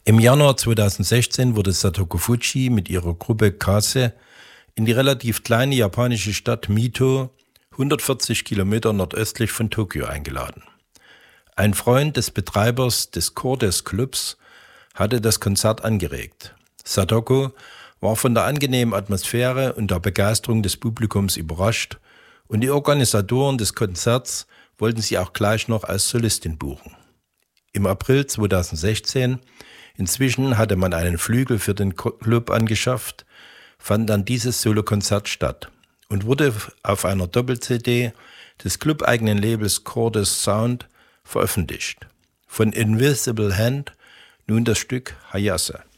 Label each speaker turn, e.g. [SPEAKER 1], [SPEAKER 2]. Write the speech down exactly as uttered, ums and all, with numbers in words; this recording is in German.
[SPEAKER 1] Im Januar zweitausendsechzehn wurde Satoko Fujii mit ihrer Gruppe Kase in die relativ kleine japanische Stadt Mito, hundertvierzig Kilometer nordöstlich von Tokio, eingeladen. Ein Freund des Betreibers des Chor Clubs hatte das Konzert angeregt. Satoko war von der angenehmen Atmosphäre und der Begeisterung des Publikums überrascht und die Organisatoren des Konzerts wollten sie auch gleich noch als Solistin buchen. Im April zweitausendsechzehn, inzwischen hatte man einen Flügel für den Club angeschafft, fand dann dieses Solokonzert statt und wurde auf einer Doppel-C D des clubeigenen Labels Chordes Sound veröffentlicht. Von Invisible Hand nun das Stück Hayase.